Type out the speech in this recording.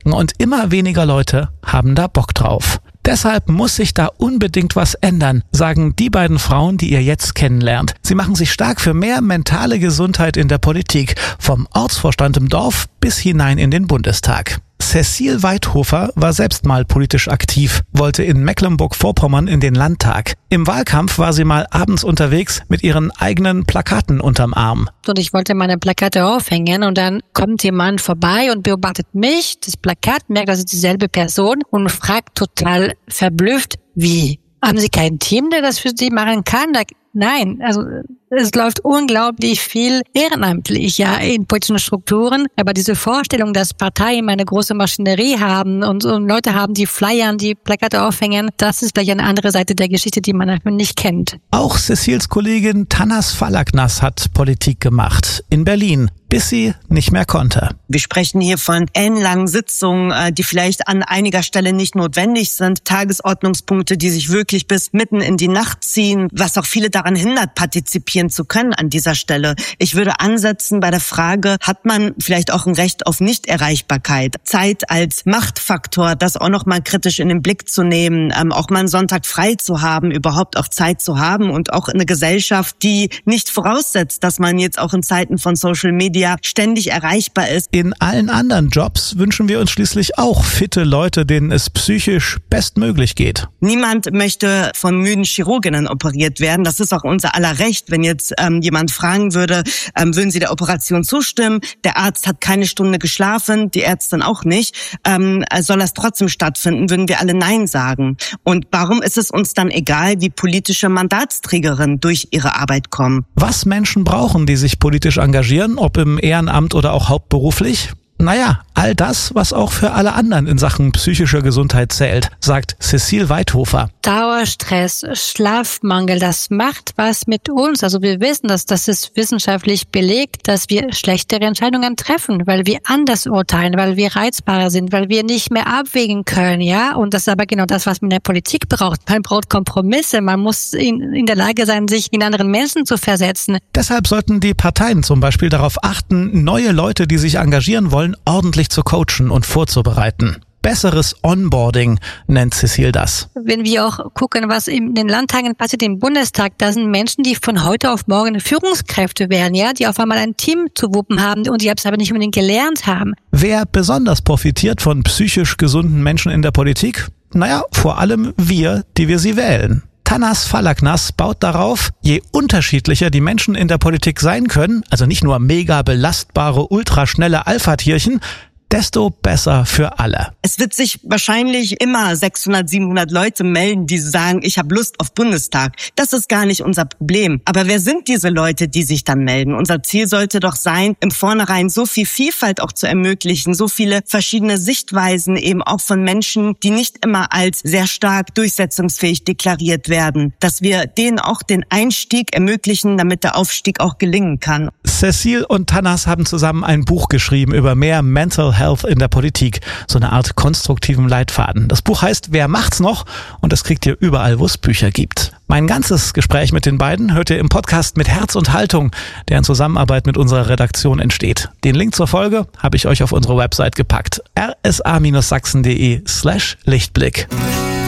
und immer weniger Leute haben da Bock drauf. Deshalb muss sich da unbedingt was ändern, sagen die beiden Frauen, die ihr jetzt kennenlernt. Sie machen sich stark für mehr mentale Gesundheit in der Politik, vom Ortsvorstand im Dorf bis hinein in den Bundestag. Cecile Weithofer war selbst mal politisch aktiv, wollte in Mecklenburg-Vorpommern in den Landtag. Im Wahlkampf war sie mal abends unterwegs mit ihren eigenen Plakaten unterm Arm. Und ich wollte meine Plakate aufhängen und dann kommt jemand vorbei und beobachtet mich, das Plakat, merkt, das ist dieselbe Person und fragt total verblüfft, wie? Haben Sie kein Team, der das für Sie machen kann? Nein, also es läuft unglaublich viel ehrenamtlich, ja, in politischen Strukturen. Aber diese Vorstellung, dass Parteien eine große Maschinerie haben und Leute haben, die flyern, die Plakate aufhängen, das ist vielleicht eine andere Seite der Geschichte, die man nicht kennt. Auch Cecils Kollegin Tanas Falaknas hat Politik gemacht in Berlin, bis sie nicht mehr konnte. Wir sprechen hier von ellenlangen Sitzungen, die vielleicht an einiger Stelle nicht notwendig sind, Tagesordnungspunkte, die sich wirklich bis mitten in die Nacht ziehen, was auch viele daran hindert, partizipieren zu können an dieser Stelle. Ich würde ansetzen bei der Frage, hat man vielleicht auch ein Recht auf Nichterreichbarkeit? Zeit als Machtfaktor, das auch nochmal kritisch in den Blick zu nehmen, auch mal einen Sonntag frei zu haben, überhaupt auch Zeit zu haben und auch eine Gesellschaft, die nicht voraussetzt, dass man jetzt auch in Zeiten von Social Media ständig erreichbar ist. In allen anderen Jobs wünschen wir uns schließlich auch fitte Leute, denen es psychisch bestmöglich geht. Niemand möchte von müden Chirurginnen operiert werden. Das ist auch unser aller Recht. Wenn jetzt jemand fragen würde, würden Sie der Operation zustimmen? Der Arzt hat keine Stunde geschlafen, die Ärztin auch nicht. Soll das trotzdem stattfinden? Würden wir alle Nein sagen. Und warum ist es uns dann egal, wie politische Mandatsträgerinnen durch ihre Arbeit kommen? Was Menschen brauchen, die sich politisch engagieren, ob im Ehrenamt oder auch hauptberuflich? Naja, all das, was auch für alle anderen in Sachen psychischer Gesundheit zählt, sagt Cecile Weithofer. Dauerstress, Schlafmangel, das macht was mit uns. Also wir wissen, dass das ist wissenschaftlich belegt, dass wir schlechtere Entscheidungen treffen, weil wir anders urteilen, weil wir reizbarer sind, weil wir nicht mehr abwägen können, ja. Und das ist aber genau das, was man in der Politik braucht. Man braucht Kompromisse, man muss in der Lage sein, sich in anderen Menschen zu versetzen. Deshalb sollten die Parteien zum Beispiel darauf achten, neue Leute, die sich engagieren wollen, ordentlich zu coachen und vorzubereiten. Besseres Onboarding nennt Cecile das. Wenn wir auch gucken, was in den Landtagen passiert im Bundestag, da sind Menschen, die von heute auf morgen Führungskräfte werden, ja, die auf einmal ein Team zu wuppen haben und die es aber nicht unbedingt gelernt haben. Wer besonders profitiert von psychisch gesunden Menschen in der Politik? Naja, vor allem wir, die wir sie wählen. Tanas Falaknas baut darauf, je unterschiedlicher die Menschen in der Politik sein können, also nicht nur mega belastbare, ultraschnelle Alpha-Tierchen, desto besser für alle. Es wird sich wahrscheinlich immer 600, 700 Leute melden, die sagen, ich habe Lust auf Bundestag. Das ist gar nicht unser Problem. Aber wer sind diese Leute, die sich dann melden? Unser Ziel sollte doch sein, im Vornherein so viel Vielfalt auch zu ermöglichen, so viele verschiedene Sichtweisen eben auch von Menschen, die nicht immer als sehr stark durchsetzungsfähig deklariert werden, dass wir denen auch den Einstieg ermöglichen, damit der Aufstieg auch gelingen kann. Cecile und Tanas haben zusammen ein Buch geschrieben über mehr Mental Health in der Politik, so eine Art konstruktiven Leitfaden. Das Buch heißt Wer macht's noch? Und das kriegt ihr überall, wo es Bücher gibt. Mein ganzes Gespräch mit den beiden hört ihr im Podcast Mit Herz und Haltung, der in Zusammenarbeit mit unserer Redaktion entsteht. Den Link zur Folge habe ich euch auf unsere Website gepackt. rsa-sachsen.de/Lichtblick.